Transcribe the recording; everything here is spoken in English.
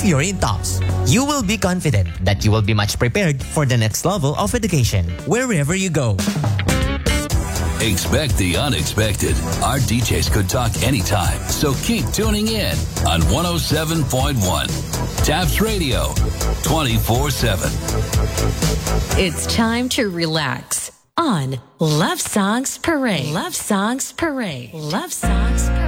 if you're in TOPS, you will be confident that you will be much prepared for the next level of education, wherever you go. Expect the unexpected. Our DJs could talk anytime, so keep tuning in on 107.1. TAPS Radio, 24/7. It's time to relax on Love Songs Parade. Love Songs Parade. Love Songs Parade.